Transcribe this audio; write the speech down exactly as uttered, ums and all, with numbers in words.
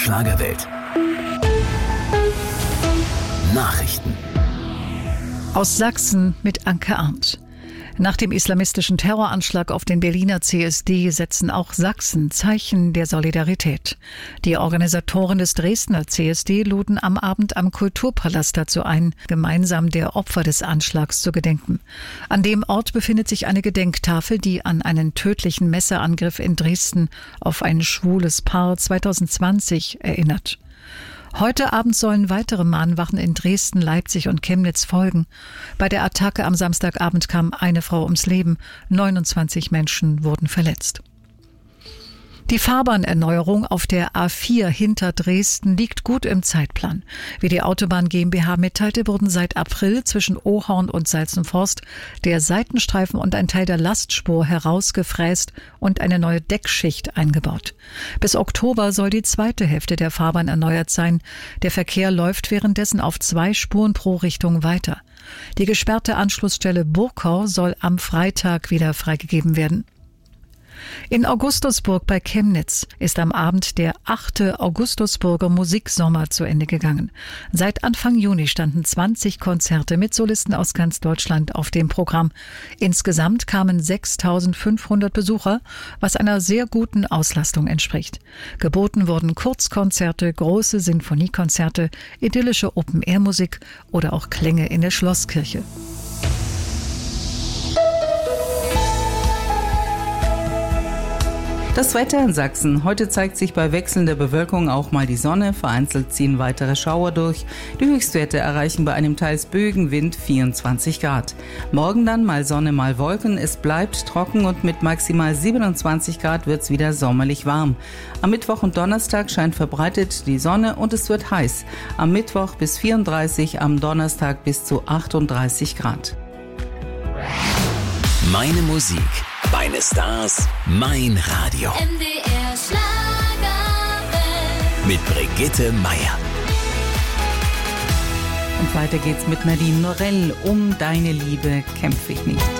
Schlagerwelt. Nachrichten. Aus Sachsen mit Anke Arndt. Nach dem islamistischen Terroranschlag auf den Berliner C S D setzen auch Sachsen Zeichen der Solidarität. Die Organisatoren des Dresdner C S D luden am Abend am Kulturpalast dazu ein, gemeinsam der Opfer des Anschlags zu gedenken. An dem Ort befindet sich eine Gedenktafel, die an einen tödlichen Messerangriff in Dresden auf ein schwules Paar zweitausendzwanzig erinnert. Heute Abend sollen weitere Mahnwachen in Dresden, Leipzig und Chemnitz folgen. Bei der Attacke am Samstagabend kam eine Frau ums Leben, neunundzwanzig Menschen wurden verletzt. Die Fahrbahnerneuerung auf der A vier hinter Dresden liegt gut im Zeitplan. Wie die Autobahn GmbH mitteilte, wurden seit April zwischen Ohorn und Salzenforst der Seitenstreifen und ein Teil der Lastspur herausgefräst und eine neue Deckschicht eingebaut. Bis Oktober soll die zweite Hälfte der Fahrbahn erneuert sein. Der Verkehr läuft währenddessen auf zwei Spuren pro Richtung weiter. Die gesperrte Anschlussstelle Burkau soll am Freitag wieder freigegeben werden. In Augustusburg bei Chemnitz ist am Abend der achte Augustusburger Musiksommer zu Ende gegangen. Seit Anfang Juni standen zwanzig Konzerte mit Solisten aus ganz Deutschland auf dem Programm. Insgesamt kamen sechstausendfünfhundert Besucher, was einer sehr guten Auslastung entspricht. Geboten wurden Kurzkonzerte, große Sinfoniekonzerte, idyllische Open-Air-Musik oder auch Klänge in der Schlosskirche. Das Wetter in Sachsen. Heute zeigt sich bei wechselnder Bewölkung auch mal die Sonne. Vereinzelt ziehen weitere Schauer durch. Die Höchstwerte erreichen bei einem teils böigen Wind vierundzwanzig Grad. Morgen dann mal Sonne, mal Wolken. Es bleibt trocken und mit maximal siebenundzwanzig Grad wird es wieder sommerlich warm. Am Mittwoch und Donnerstag scheint verbreitet die Sonne und es wird heiß. Am Mittwoch bis vierunddreißig, am Donnerstag bis zu achtunddreißig Grad. Meine Musik, meine Stars, mein Radio. M D R Schlagerwelt. Mit Brigitte Meier. Und weiter geht's mit Nadine Norell. Um deine Liebe kämpfe ich nicht.